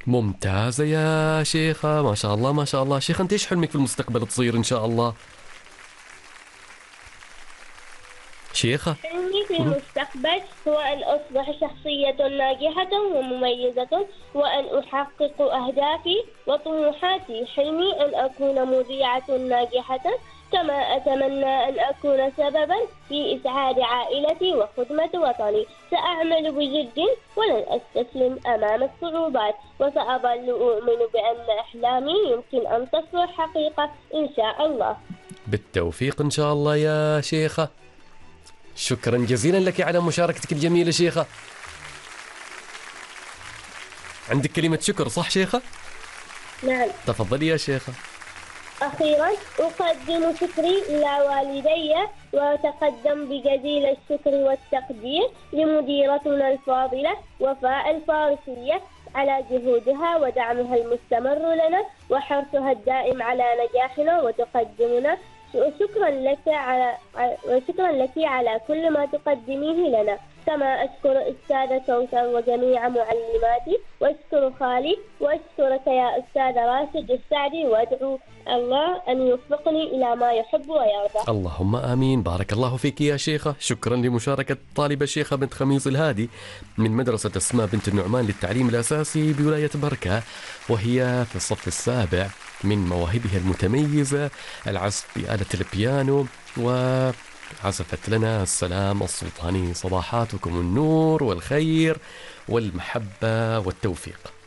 ممتازة يا شيخة، ما شاء الله ما شاء الله. شيخة أنت إيش حلمك في المستقبل تصير إن شاء الله؟ شيخة. حلمي في المستقبل هو أن أصبح شخصية ناجحة ومميزة، وأن أحقق أهدافي وطموحاتي. حلمي أن أكون مذيعة ناجحة، كما أتمنى أن أكون سببا في إسعاد عائلتي وخدمة وطني. سأعمل بجد ولن أستسلم أمام الصعوبات، وسأظل أؤمن بأن أحلامي يمكن أن تصبح حقيقة إن شاء الله. بالتوفيق إن شاء الله يا شيخة. شكرا جزيلا لك على مشاركتك الجميلة شيخة. عندك كلمة شكر صح شيخة؟ نعم. تفضلي يا شيخة. أخيرا أقدم شكري إلى والدي، وأتقدم بجزيل الشكر والتقدير لمديرتنا الفاضلة وفاء الفارسية على جهودها ودعمها المستمر لنا وحرصها الدائم على نجاحنا وتقدمنا. وشكرا لك على كل ما تقدميه لنا. كما أشكر أستاذة كوثر وجميع معلماتي، وأشكر خالي، وأشكرك يا أستاذ راشد السعدي، وأدعو الله أن يوفقني إلى ما يحب ويرضى. اللهم آمين. بارك الله فيك يا شيخة. شكرا لمشاركة طالبة الشيخة بنت خميس الهادي من مدرسة أسماء بنت النعمان للتعليم الأساسي بولاية بركة، وهي في الصف السابع. من مواهبها المتميزة العزف بآلة البيانو، وعزفت لنا السلام السلطاني. صباحاتكم النور والخير والمحبة والتوفيق.